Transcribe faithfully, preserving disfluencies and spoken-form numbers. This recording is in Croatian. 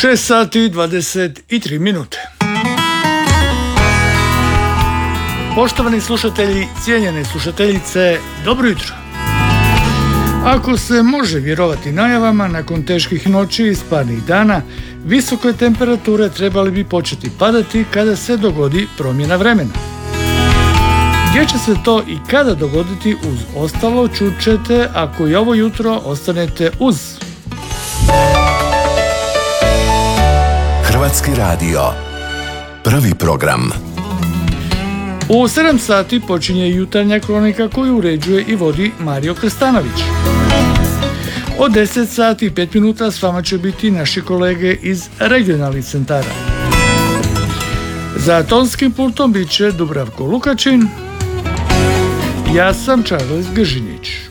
šest sati dvadeset tri minute. Poštovani slušatelji, cijenjene slušateljice, dobro jutro. Ako se može vjerovati najavama, nakon teških noći i sparnih dana, visoke temperature trebali bi početi padati kada se dogodi promjena vremena. Gdje će se to i kada dogoditi uz ostalo čućete ako i ovo jutro ostanete uz Hrvatski radio, prvi program. U sedam sati počinje jutarnja kronika koju uređuje i vodi Mario Krstanović. Od deset sati i pet minuta s vama će biti naši kolege iz regionalnih centara. Za tonskim pultom bit će Dubravko Lukačin. Ja sam Charles Gržinić.